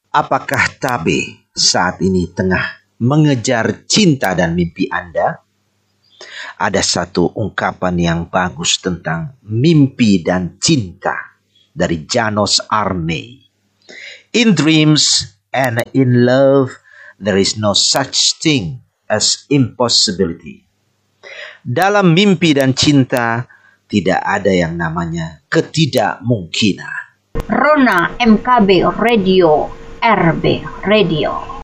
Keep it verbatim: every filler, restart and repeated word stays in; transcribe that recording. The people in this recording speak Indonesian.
Apakah Tabe saat ini tengah mengejar cinta dan mimpi Anda? Ada satu ungkapan yang bagus tentang mimpi dan cinta dari Janos Arne. In dreams and in love, there is no such thing as impossibility. Dalam mimpi dan cinta, tidak ada yang namanya ketidakmungkinan. Rona M K B Radio, R B Radio.